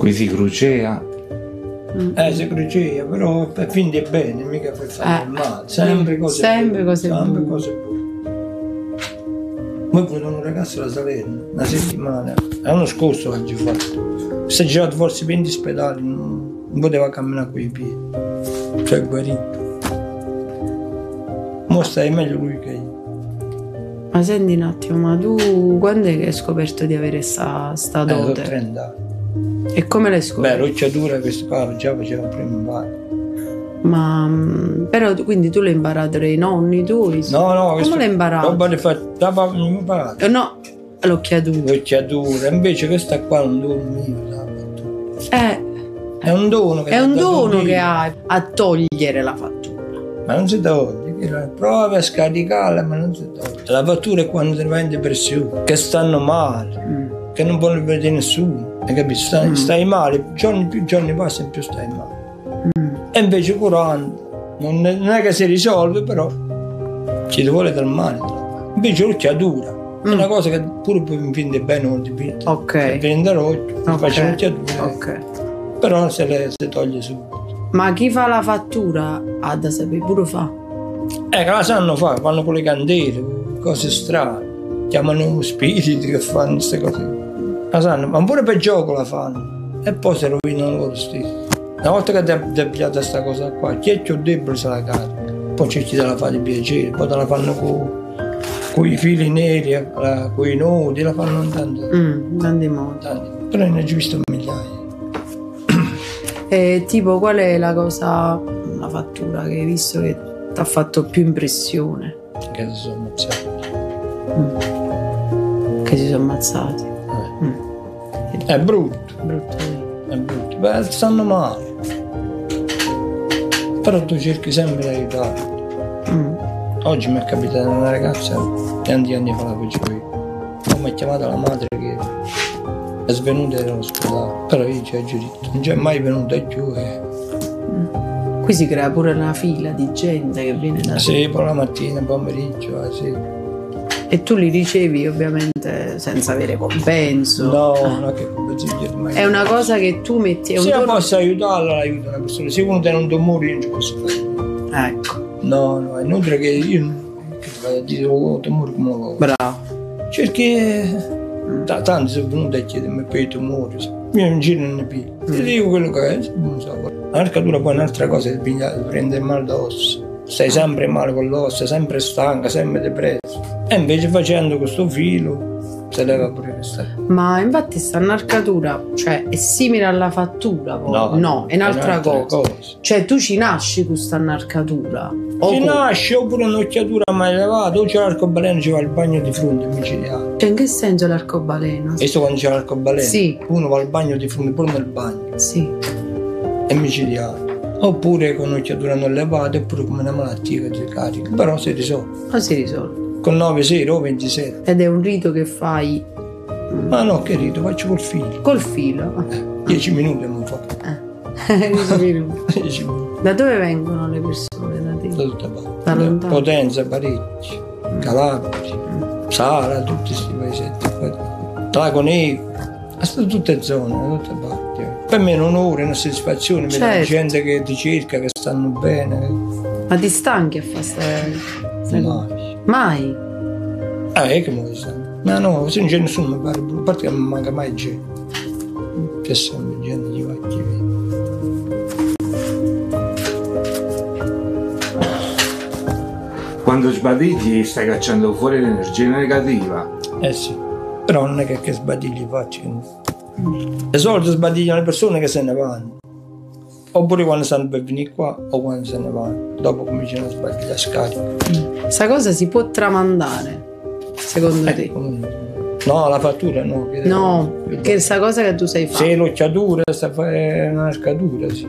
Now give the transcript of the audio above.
Qui si crucea. Si crucea, però per finire bene, mica per fare male. Sempre cose buone. Poi vedo un ragazzo da Salerno, una settimana, l'anno scorso oggi fatto. Si è girato forse 20 ospedali, non poteva camminare coi piedi. Cioè è guarito. Mo stai meglio lui che io. Ma senti un attimo, ma tu quando è che hai scoperto di avere sta dote? Sono 30 anni. E come l'hai scoperto? L'occhiatura questo qua già faceva prima in bar. Ma però quindi tu l'hai imparato dai nonni tuoi? No, come l'hai imparato? Roba di fatta, non imparato. No, l'occhiatura. Invece questa qua è un dono mio. È un dono che hai a togliere la fattura. Ma non si toglie, provi a scaricarla, ma non si toglie. La fattura è quando ti vai in depressione, che stanno male, che non vogliono vedere nessuno, hai capito? Stai male, giorni passano più stai male. E invece curando, non è che si risolve, però ci vuole dal male. Invece l'occhiatura è una cosa che pure mi finde bene non dipinto. Ok. Prende l'occhio, faccio l'occhiatura. Ok. Però se toglie subito. Ma chi fa la fattura ha da sapere pure fa. Che la sanno fare, fanno con le candele, cose strane. Chiamano spiriti che fanno queste cose. La sanno, ma pure per gioco la fanno. E poi si rovinano loro stessi. Una volta che ti è piaciuta questa cosa qua, chi è più debole se la carica. Poi c'è chi te la fa di piacere, poi te la fanno con i fili neri, con i nodi, la fanno in tanti modi. Però ne ho visto migliaia. E tipo, qual è la fattura che hai visto che ti ha fatto più impressione? Che si sono ammazzati. Che si sono ammazzati. È brutto. È brutto. Beh, stanno male. Però tu cerchi sempre di aiutare. Oggi mi è capitata una ragazza, tanti anni fa la facevo io. Poi mi ha chiamata la madre che è svenuta e era all'ospedale. Però io ci ho detto, non c'è mai venuta giù. Qui si crea pure una fila di gente che viene da... Sì, poi la mattina, pomeriggio, sì. E tu li ricevi ovviamente senza avere compenso? No, non è che compenso. È una cosa che tu metti... Se io posso aiutarla, l'aiuto una persona. Se uno te non tumore, io non ci posso fare. Ecco. No, è inutile che io vado a dire tumore come lo... Bravo. Perché tanti sono venuti a chiedermi per i tumori. Io non giro ne più. Ti dico quello che è, non so. L'arcatura poi è un'altra cosa che prende male d'ossa. Stai sempre male con l'ossa, sempre stanca, sempre depresso. E invece facendo questo filo si leva pure questa. Ma infatti sta narcatura, cioè è simile alla fattura poi? No, è un'altra cosa. Cioè tu ci nasci con questa narcatura? Ci nasci oppure un'occhiatura mai levata, o c'è l'arcobaleno, ci va al bagno di fronte micidiale. Cioè in che senso l'arcobaleno? E quando c'è l'arcobaleno? Sì. Uno va al bagno di fronte, pure nel bagno. Sì. È micidiale. Oppure con un'occhiatura non levata, oppure come una malattia che si carica. Però si risolve. Ma si risolve. Con 9 sere o 27. Ed è un rito che fai? Ma no, che rito, faccio col filo. Col filo? 10 minuti non fa. 10 minuti. 10 minuti. Da dove vengono le persone? Da te? Da tutta parte. Da lontano? Potenza, Parecchi, Calabria, Sala, tutti questi paesetti. Lago Negro. Sono tutte zone, da tutte parti. Per me è un onore, una soddisfazione vedere la gente che ti cerca, che stanno bene. Ma ti stanchi a fare Mai? Che muoio stanno. Ma no, se non c'è nessuno mi pare, a parte che non manca mai gente. C'è sempre gente di vecchi. Quando sbadigli stai cacciando fuori l'energia negativa. Sì, però non è che sbadigli faccio. Di solito sbadigliano le persone che se ne vanno. Oppure quando stanno per venire qua o quando se ne vanno. Dopo cominciano a sbagliare, a scarica. Questa cosa si può tramandare, secondo te? No, la fattura no. No, che questa cosa che tu sai fare. Se l'occhiatura, è un'arcatura, sì.